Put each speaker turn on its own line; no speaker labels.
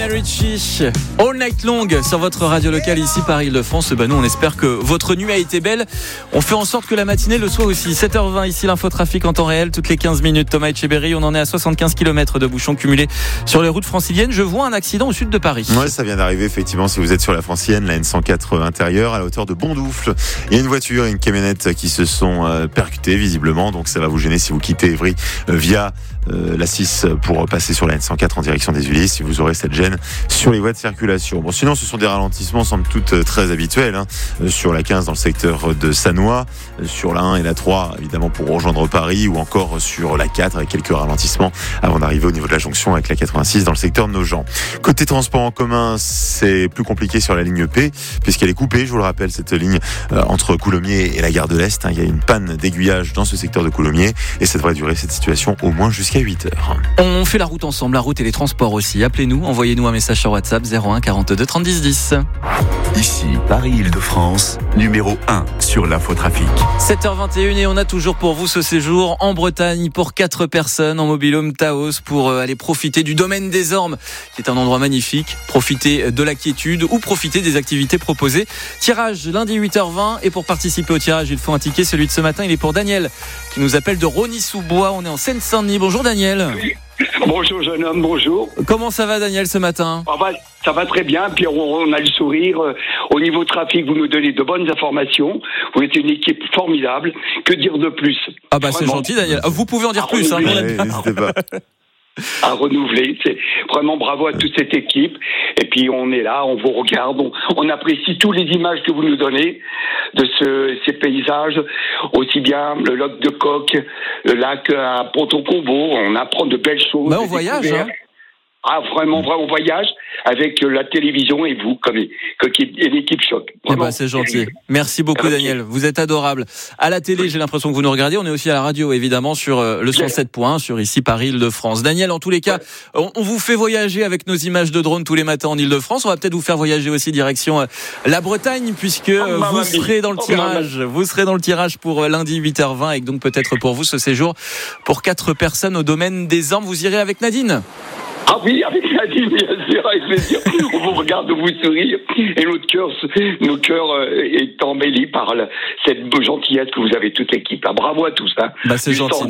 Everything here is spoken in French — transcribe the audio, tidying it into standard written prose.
Lionel Richie, All Night Long sur votre radio locale ici Paris-Île-de-France. Nous on espère que votre nuit a été belle. On fait en sorte que la matinée le soit aussi. 7h20 ici l'infotrafic en temps réel toutes les 15 minutes. Thomas Etcheberry, on en est à 75 km de bouchons cumulés sur les routes franciliennes. Je vois un accident au sud de Paris.
Ouais, ça vient d'arriver effectivement si vous êtes sur la francilienne, la N104 intérieure à la hauteur de Bondoufle. Il y a une voiture et une camionnette qui se sont percutées visiblement, donc ça va vous gêner si vous quittez Évry via la 6 pour passer sur la N104 en direction des Ulysses, si vous aurez cette gêne sur les voies de circulation. Bon, sinon ce sont des ralentissements somme toute très habituels sur la 15 dans le secteur de Sannois, sur la 1 et la 3 évidemment pour rejoindre Paris, ou encore sur la 4 avec quelques ralentissements avant d'arriver au niveau de la jonction avec la 86 dans le secteur de Nogent. Côté transport en commun, c'est plus compliqué sur la ligne P puisqu'elle est coupée, je vous le rappelle, cette ligne entre Coulommiers et la gare de l'Est. Il y a une panne d'aiguillage dans ce secteur de Coulommiers et ça devrait durer cette situation au moins jusqu'à 8h.
On fait la route ensemble, la route et les transports aussi. Appelez-nous, envoyez-nous un message sur WhatsApp 01 42 30 10 10.
Ici, Paris-Île-de-France, numéro 1 sur l'infotrafic.
7h21 et on a toujours pour vous ce séjour en Bretagne pour 4 personnes en mobil-home Taos pour aller profiter du domaine des Ormes, qui est un endroit magnifique, profiter de la quiétude ou profiter des activités proposées. Tirage lundi 8h20 et pour participer au tirage, il faut un ticket. Celui de ce matin, il est pour Daniel qui nous appelle de Rosny-sous-Bois. On est en Seine-Saint-Denis. Bonjour Daniel.
Oui. Bonjour jeune homme, bonjour.
Comment ça va Daniel ce matin ?
Ça va très bien, puis on a le sourire. Au niveau trafic, vous nous donnez de bonnes informations. Vous êtes une équipe formidable. Que dire de plus ?
Ah bah c'est gentil Daniel. Vous pouvez en dire plus.
N'hésitez pas.
À renouveler. C'est vraiment bravo à toute cette équipe. Et puis on est là, on vous regarde, on apprécie toutes les images que vous nous donnez de ces paysages, aussi bien le lac de Coq, le lac à Ponto-Combo. On apprend de belles choses.
Bah on voyage, hein.
Ah, vraiment, on voyage avec la télévision et vous, comme l'équipe choc.
Eh ben, c'est gentil. Merci beaucoup, Daniel. Vous êtes adorable. À la télé, j'ai l'impression que vous nous regardez. On est aussi à la radio, évidemment, sur le 107.1, sur ici Paris-Île-de-France. Daniel, en tous les cas, on vous fait voyager avec nos images de drone tous les matins en Île-de-France. On va peut-être vous faire voyager aussi direction la Bretagne, puisque vous serez dans le tirage. Vous serez dans le tirage pour lundi 8h20 et donc peut-être pour vous ce séjour pour 4 personnes au domaine des Ormes. Vous irez avec Nadine?
Ah oui, avec Nadine, bien sûr, avec plaisir. On vous regarde, vous sourire, et notre cœur est embelli par cette gentillesse que vous avez toute l'équipe. Bravo à tous.
Bah c'est gentil.